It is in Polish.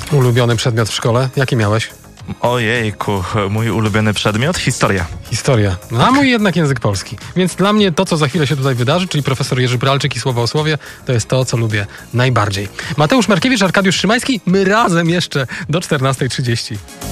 Ulubiony przedmiot w szkole? Jaki miałeś? Ojejku, mój ulubiony przedmiot? Historia. Historia. No, a mój jednak język polski. Więc dla mnie to, co za chwilę się tutaj wydarzy, czyli profesor Jerzy Bralczyk i Słowo o Słowie, to jest to, co lubię najbardziej. Mateusz Markiewicz, Arkadiusz Szymański, my razem jeszcze do 14:30.